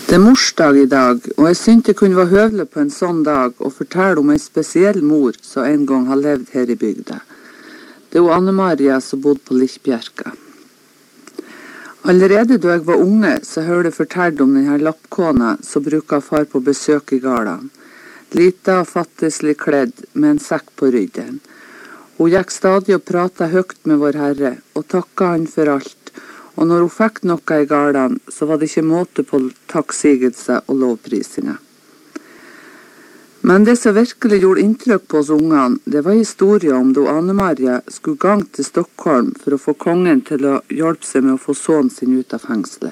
Det morsdag I dag, og jeg syntes det kunne være høvelig på en sånn dag å fortelle om en spesiell mor som en gang har levd her I bygda. Det Anne-Maria som bodde på Likkbjerka. Allerede da jeg var unge, så hørte jeg fortalt om denne lappkona som bruker far på besøk I gårdene. Lita og fattigslig kledd med en sekk på ryggen. Hun gikk stadig og pratet høyt med vår Herre, og takket han for alt. Og når hun fikk noe I gårdene, så var det ikke måte på takksigelse og lovprisinger. Men det som virkelig gjorde inntrykk på oss ungene, det var historien om da Anne-Maria skulle gang til Stockholm for å få kongen til å hjelpe seg med å få sønnen sin ut av fengselet.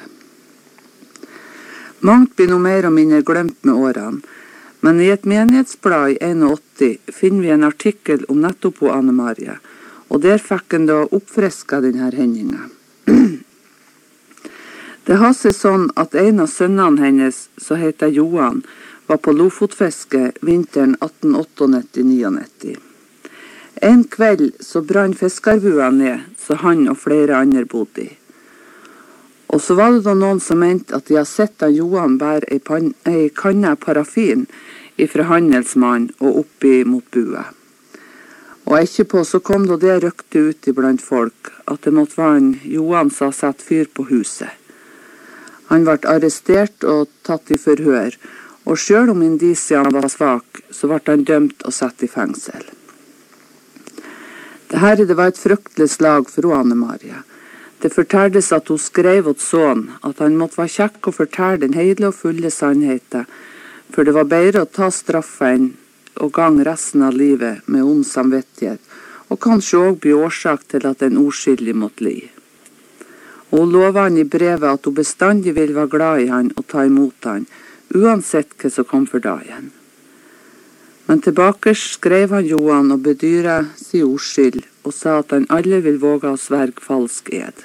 Mangt blir noe mer og mindre glemt med årene, men I et menighetsblad I 81 finner vi en artikkel om nettopp på Anne-Maria, og der fikk en da oppfrisket denne hendingen. Det har seg sånn at en av sønnene hennes, som heter Johan, var på lofotfiske vinteren 1898-99. En kveld så brann fiskarbua ned, så han og flere andre bodde I. Og så var det da noen som mente at de har sett at Johan bære ei kanne parafin ifra handelsmann og oppi mot bua. Og etterpå så kom det røkte ut iblant folk at det måtte være en Johan som hadde satt fyr på huset. Han ble arrestert og tatt I forhør, og selv om indisiene var svak, så ble han dømt og satt I fengsel. Det var et fryktelig slag for Anne-Maria. Det fortelles at hun skrev åt sønnen at han måtte være kjekk og fortelle den hele og fulle sannheten, for det var bedre å ta straffen og gang resten av livet med ond samvittighet, og kanskje også bli årsak til at en uskyldig måtte li. Og hun lovet han I brevet at hun bestandig ville være glad I han og ta imot han, uansett hva som kom for dagen. Men tilbake skrev han Johan og bedyret sin uskyld, og sa at han alle vil våge å sverge falsk ed.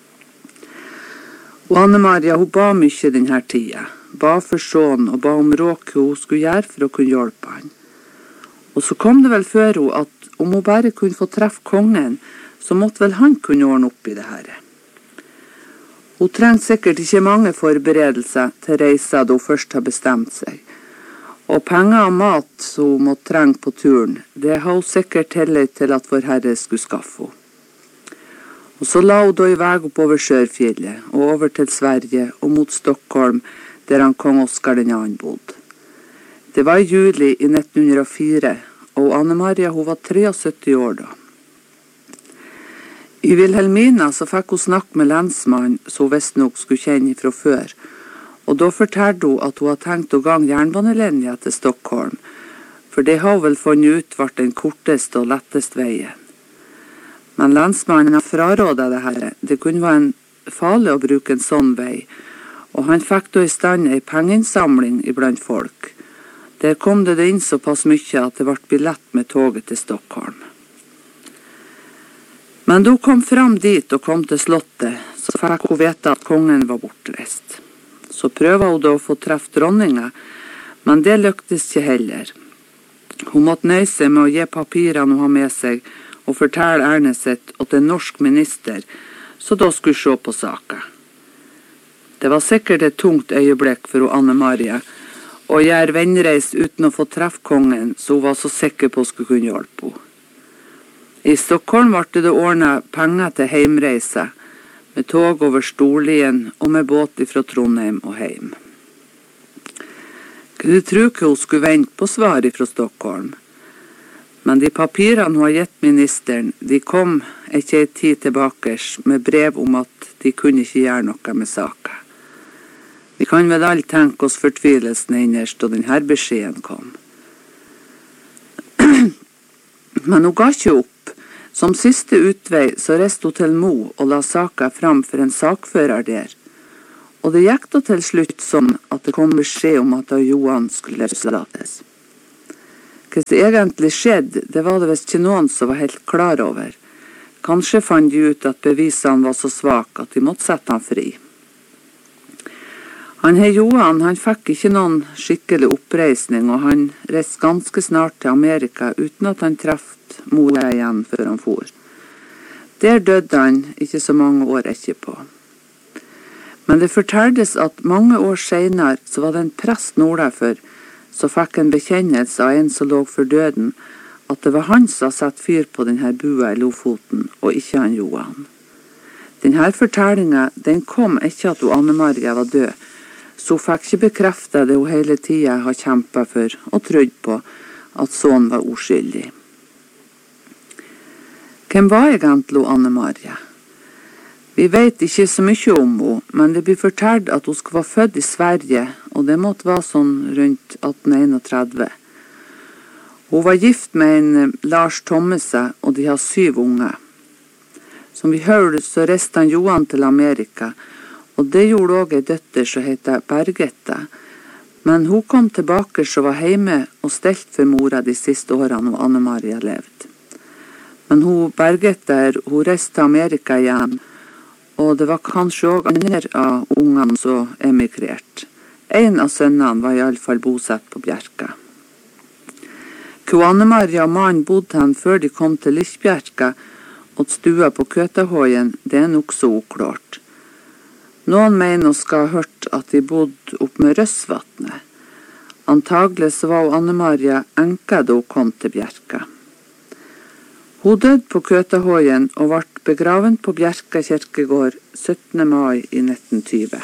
Og Anne-Maria, hun ba mye denne tida, ba for sønnen og ba om råd hva hun skulle gjøre for å kunne hjelpe han. Og så kom det vel før hun at om hun bare kunne få treffe kongen, så måtte vel han kunne ordne opp I det her. Hun trengte sikkert ikke mange forberedelser til reisa da hun først har bestemt seg. Og penger og mat som hun måtte trenge på turen, det har hun sikkert tillit til at vår Herre skulle skaffe henne. Og så la hun da I vei oppover Sørfjellet og over til Sverige og mot Stockholm, der han kong Oskar II bodde. Det var I juli I 1904, og Anne-Maria hun var 73 år da. I Vilhelmina så fikk hun snakke med lensmannen som hun visst nok skulle kjenne fra før, og da fortalte hun at hun hadde tenkt å gange jernbanelinja til Stockholm, for det har hun vel funnet ut var den korteste og letteste veien. Men lensmannen frarådet det her, det kunne være farlig å bruke en sånn vei, og han fikk da I stand en pengeinnsamling iblant folk. Der kom det inn såpass mye at det ble billett med toget til Stockholm. Men da hun kom fram dit og kom til slottet, så fikk hun vite at kongen var bortreist. Så prøvde hun da å få treffe dronninga, men det lyktes ikke heller. Hun måtte nøye seg med å gi papirene hun har med seg og fortelle ærnet sitt til en norsk minister, så da skulle se på saken. Det var sikkert et tungt øyeblikk for Anne-Maria å gjøre vennreis uten å få treffe kongen, så hun var så sikker på å skulle kunne hjelpe henne. I Stockholm ble det ordnet penger til heimreise, med tog over Storlien og med båt fra Trondheim og heim. Du tror ikke hun skulle vente på svar fra Stockholm, men de papirene hun har gitt ministeren, de kom ikke en tid tilbake med brev om at de kunne ikke gjøre noe med saken. Vi kan vel alle tenke oss fortvilelsen innerst da denne beskjeden kom. Men hun ga ikke opp. Som siste utvei så reiste hun til Mo og la saken fram for en sakfører der. Og det gikk da til slutt sånn at det kom beskjed om at Johan skulle løslates. Hva det egentlig skjedde, det var det visst ikke noen som var helt klar over. Kanskje fant de ut at bevisene var så svake at de måtte sette han fri. Johan fikk ikke noen skikkelig oppreisning, og han reiste ganske snart til Amerika uten at han trefte mora igjen før han for. Der døde han ikke så mange år etterpå. Men det forteldes at mange år senere så var det en prest nordafor som fikk en bekjennelse av en som lå for døden, at det var han som satt fyr på denne bua i Lofoten, og ikke han Johan. Denne fortellingen, den kom ikke at Anne Maria var død, så hun fikk ikke bekreftet det hun hele tiden har kjempet for og trodd på, at sønnen var uskyldig. Hvem var egentlig Anne Maria? Vi vet ikke så mye om henne, men det blir fortalt at hun skulle være født i Sverige, og det måtte være sånn rundt 1831. Hun var gift med en Lars Thommese, og de har 7 unger. Som vi hørte, så reiste han Johan til Amerika, og det gjorde også en døtter som heter Bergette. Men hun kom tilbake og var hjemme og stelt for mora de siste årene og Anne Maria levde. Men hun Bergette, hun reiste til Amerika igjen, og det var kanskje også andre av ungene som emigrerte. En av sønnene var i alle fall bosatt på Bjerka. Hvor Anne Maria og mannen bodde hen før de kom til Lichbjerka og stua på Køtahøyen, det er nok så uklart. Noen mener å skal ha hørt at de bodde opp med Røsvatnet. Antagelig så var Anne Maria enka da hun kom til Bjerka. Hun døde på Køtahøyen og ble begraven på Bjerka kirkegård 17. mai i 1920.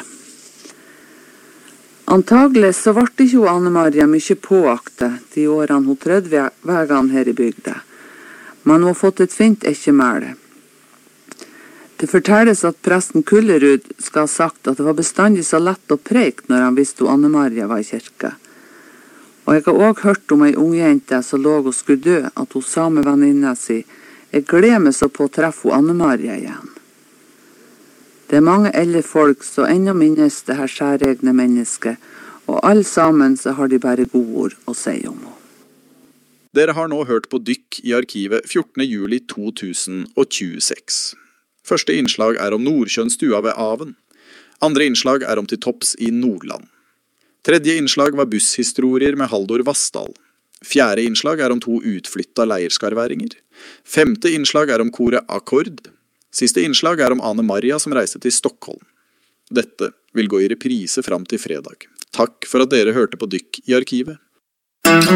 Antagelig så ble ikke Anne Maria mye påaktet de årene hun trødde vegene her i bygda, men hun har fått et fint ekkemæle. Det fortelles at presten Kullerud skal ha sagt at det var bestandig så lett å preke når han visste Anne Maria var i kirka. Og jeg har også hørt om en ungjente som lå og skulle dø, at hun sa med venninna si, «Jeg gleder meg så på å treffe Anne Maria igjen». Det er mange eldre folk som ennå minnes det her særegne mennesket, og alle sammen så har de bare gode ord å si om henne. Dere har nå hørt på Dykk i arkivet 14. juli 2026. Første innslag er om Nordkjønnstua ved Aven. Andre innslag er om til topps i Nordland. Tredje innslag var busshistorier med Haldor Vassdal. Fjerde innslag er om 2 utflytta leierskarværinger. Femte innslag er om koret Akkord. Siste innslag er om Anne Maria som reiste til Stockholm. Dette vil gå i reprise fram til fredag. Takk for at dere hørte på Dykk i arkivet.